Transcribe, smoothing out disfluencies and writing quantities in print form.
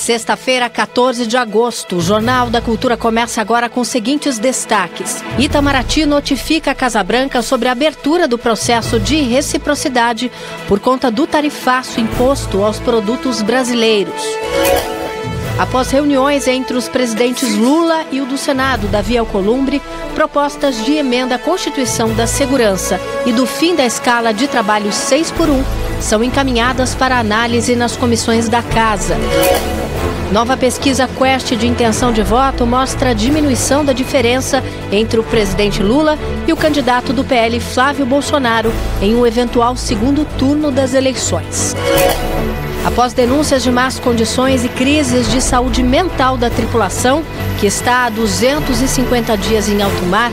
Sexta-feira, 14 de agosto, o Jornal da Cultura começa agora com os seguintes destaques. Itamaraty notifica a Casa Branca sobre a abertura do processo de reciprocidade por conta do tarifaço imposto aos produtos brasileiros. Após reuniões entre os presidentes Lula e o do Senado, Davi Alcolumbre, propostas de emenda à Constituição da Segurança e do fim da escala de trabalho 6x1 são encaminhadas para análise nas comissões da Casa. Nova pesquisa Quest de intenção de voto mostra a diminuição da diferença entre o presidente Lula e o candidato do PL, Flávio Bolsonaro, em um eventual segundo turno das eleições. Após denúncias de más condições e crises de saúde mental da tripulação, que está há 250 dias em alto mar,